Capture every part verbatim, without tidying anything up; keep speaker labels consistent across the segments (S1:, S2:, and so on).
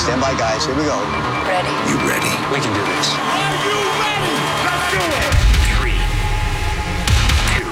S1: Stand by, guys. Here we go.
S2: Ready?
S3: You ready?
S4: We can do this.
S5: Are you ready? Let's do it.
S3: Three, two,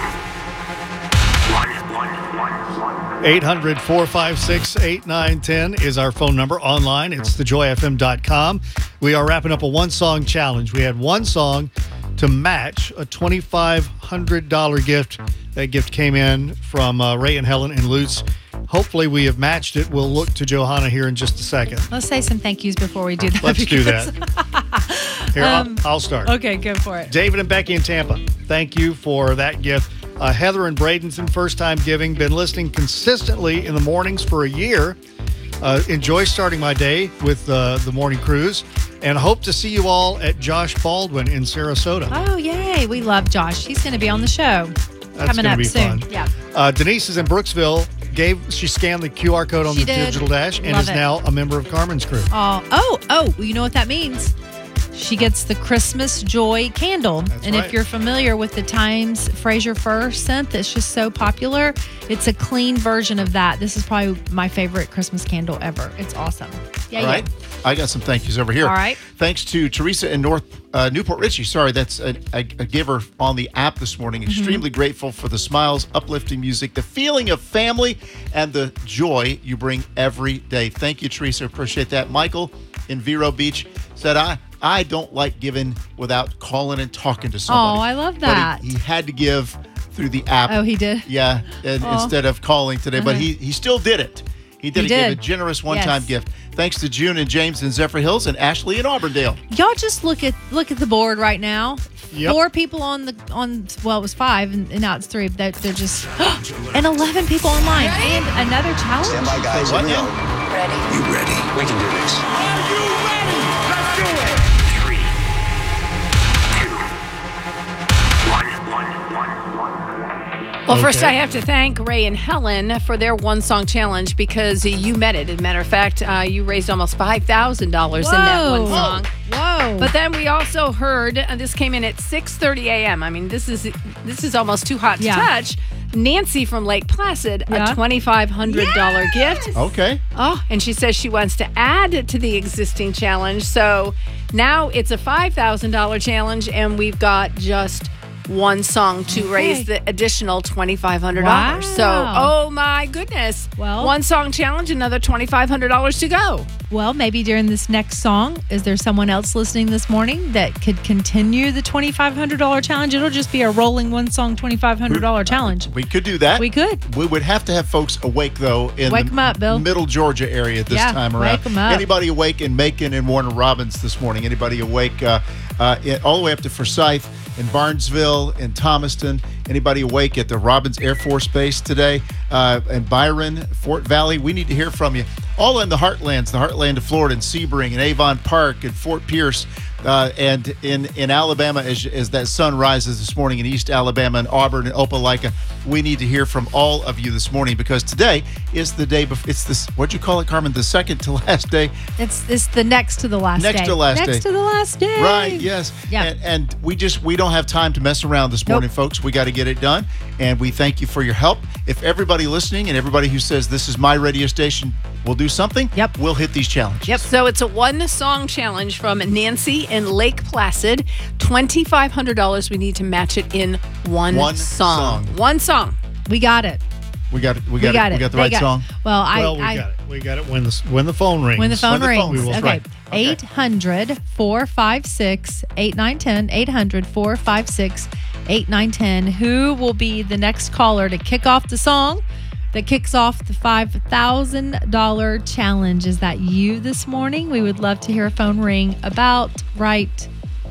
S3: one, one, one, one.
S6: eight hundred, four five six, eight nine one zero is our phone number. Online, it's the joy f m dot com. We are wrapping up a one-song challenge. We had one song to match a twenty-five hundred dollars gift. That gift came in from uh, Ray and Helen in Lutz. Hopefully we have matched it. We'll look to Johanna here in just a second.
S7: Let's say some thank yous before we do that.
S6: Let's do that. Here,
S7: Um,
S6: I'll, I'll start.
S7: Okay, go for it.
S6: David and Becky in Tampa, thank you for that gift. Uh, Heather and Bradenton, first time giving. Been listening consistently in the mornings for a year. Uh, enjoy starting my day with uh, the morning cruise. And hope to see you all at Josh Baldwin in Sarasota.
S7: Oh, yay. We love Josh. He's going to be on the show.
S6: That's
S7: Coming
S6: gonna
S7: up
S6: be
S7: soon.
S6: fun.
S7: Yeah.
S6: Uh, Denise is in Brooksville. Gave She scanned the Q R code on
S7: She
S6: the
S7: did.
S6: digital dash and
S7: Love
S6: is
S7: it.
S6: now a member of Carmen's crew.
S7: Oh, oh, oh, well, you know what that means? She gets the Christmas Joy candle.
S6: That's
S7: and
S6: right.
S7: if you're familiar with the Times Fraser Fir scent that's just so popular, it's a clean version of that. This is probably my favorite Christmas candle ever. It's awesome. Yeah,
S8: All right. I got some thank yous over here.
S7: All right.
S8: Thanks to Teresa in North uh, Newport Richie. Sorry, that's a, a, a giver on the app this morning.
S7: Mm-hmm.
S8: Extremely grateful for the smiles, uplifting music, the feeling of family, and the joy you bring every day. Thank you, Teresa. Appreciate that. Michael in Vero Beach said, I, I don't like giving without calling and talking to somebody.
S7: Oh, I love
S8: But
S7: that.
S8: he, he had to give through the app.
S7: Oh, he did?
S8: Yeah, and
S7: Oh.
S8: instead of calling today. But
S7: Uh-huh.
S8: he, he still did it. He did,
S7: He
S8: it, give
S7: did.
S8: a generous one-time
S7: Yes.
S8: gift. Thanks to June and James in Zephyr Hills and Ashley in Auburndale.
S7: Y'all just look at look at the board right now.
S6: Yep.
S7: Four people on the on well, it was five and, and now it's three. They're, they're just and eleven people online and another challenge.
S1: Stand by, guys.
S8: Say
S1: Here
S8: what
S1: we
S8: now?
S1: go.
S2: Ready?
S3: You ready?
S4: We can do this.
S5: Are you ready? Let's do it.
S3: Three, two, one, one, one, one.
S9: Well, first
S6: Okay.
S9: I have to thank Ray and Helen for their one-song challenge because you met it. As a matter of fact, uh, you raised almost five thousand dollars in that one
S7: Whoa.
S9: song.
S7: Whoa.
S9: But then we also heard, uh, this came in at six thirty a.m. I mean, this is this is almost too hot to
S7: Yeah.
S9: touch. Nancy from Lake Placid,
S7: Yeah.
S9: a twenty-five hundred dollars gift.
S8: Okay.
S9: Oh, and she says she wants to add to the existing challenge. So now it's a five thousand dollars challenge, and we've got just one song to
S7: Okay.
S9: raise the additional twenty-five hundred dollars. So,
S7: Wow.
S9: oh my goodness.
S7: Well-
S9: one song challenge, another twenty-five hundred dollars to go.
S7: Well, maybe during this next song, is there someone else listening this morning that could continue the twenty-five hundred dollars challenge? It'll just be a rolling one song twenty-five hundred dollars challenge.
S8: We could do that.
S7: We could.
S8: We would have to have folks awake, though, in
S7: Wake
S8: the
S7: 'em up, Bill.
S8: middle Georgia area this
S7: Yeah,
S8: time around.
S7: wake 'em up.
S8: Anybody awake in Macon and Warner Robins this morning? Anybody awake uh, uh, in, all the way up to Forsyth, in Barnesville, in Thomaston? Anybody awake at the Robbins Air Force Base today? Uh, in Byron, Fort Valley? We need to hear from you. All in the heartlands, the heartland of Florida, in Sebring, and Avon Park, and Fort Pierce, uh, and in, in Alabama, as, as that sun rises this morning in East Alabama, and Auburn, and Opelika. We need to hear from all of you this morning because today is the day before. It's this, what'd you call it, Carmen? The second to last day?
S7: It's it's the next to the last
S8: Next
S7: day.
S8: to last
S7: next
S8: day.
S7: to the last day.
S8: Right, yes.
S7: Yeah.
S8: And, and we just, we don't have time to mess around this morning,
S7: Nope.
S8: folks. We got to get it done. And we thank you for your help. If everybody listening and everybody who says this is my radio station will do something,
S7: Yep.
S8: we'll hit these challenges.
S9: Yep. So it's a one song challenge from Nancy in Lake Placid. twenty-five hundred dollars. We need to match it in one,
S8: One
S9: song.
S8: song.
S9: One song.
S7: We got it.
S8: We got it. We
S7: We
S8: got,
S7: got
S8: it.
S7: it.
S8: We got the
S7: They
S8: right
S7: got-
S8: song.
S7: Well, I
S6: well, we
S7: I,
S6: got it. We got it when the, when the phone rings.
S7: When the phone
S8: When the
S7: rings.
S8: phone rings,
S7: Okay.
S8: right. Okay.
S7: eight hundred, four five six, eight nine one zero. eight hundred, four five six, eight nine one zero. Who will be the next caller to kick off the song that kicks off the five thousand dollars challenge? Is that you this morning? We would love to hear a phone ring about right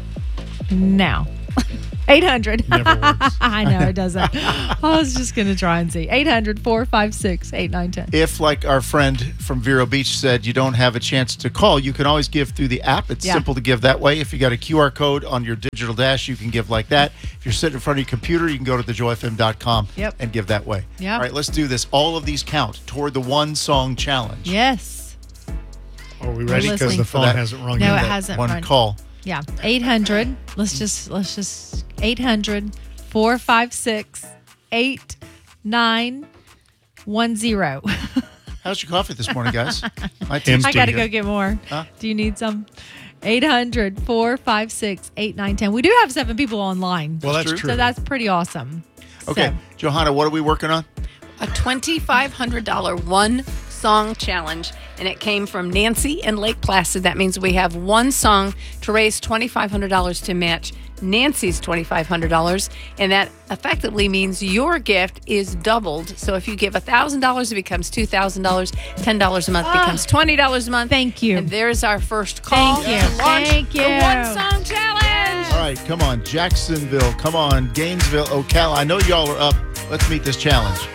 S7: now. eight hundred.
S6: Never works.
S7: I know it doesn't. I was just going to try and see. eight hundred, four five six, eight nine one zero.
S8: If, like our friend from Vero Beach said, you don't have a chance to call, you can always give through the app. It's
S7: Yeah.
S8: simple to give that way. If you got a Q R code on your digital dash, you can give like that. If you're sitting in front of your computer, you can go to the joy f m dot com
S7: Yep.
S8: and give that way.
S7: Yep.
S8: All right, let's do this. All of these count toward the one song challenge.
S7: Yes.
S6: Are we ready? Because
S7: listening.
S6: the
S8: For
S6: phone
S8: that-
S6: hasn't rung
S7: No,
S6: yet.
S7: it
S8: That
S7: hasn't
S8: One
S7: run.
S8: call.
S7: Yeah, eight hundred. Let's just let's just eight hundred, four five six, eight nine one zero.
S8: How's your coffee this morning, guys? My
S6: Tim's
S8: team's
S7: I got to
S6: here.
S7: go get more.
S8: Huh?
S7: Do you need some? eight hundred, four five six, eight nine one zero. We do have seven people online.
S6: Well, that's
S8: true.
S6: true.
S7: So that's pretty awesome.
S8: Okay,
S7: So,
S8: Johanna, what are we working on?
S9: A twenty-five hundred dollars one song challenge, and it came from Nancy in Lake Placid. That means we have one song to raise twenty-five hundred dollars to match Nancy's twenty-five hundred dollars, and that effectively means your gift is doubled. So if you give one thousand dollars, it becomes two thousand dollars. ten dollars a month becomes twenty dollars a month.
S7: Thank you.
S9: And there's our first call.
S7: Thank you.
S9: to launch
S7: Thank
S9: the
S7: you.
S9: one song challenge.
S8: All right, come on. Jacksonville, come on. Gainesville, Ocala. I know y'all are up. Let's meet this challenge.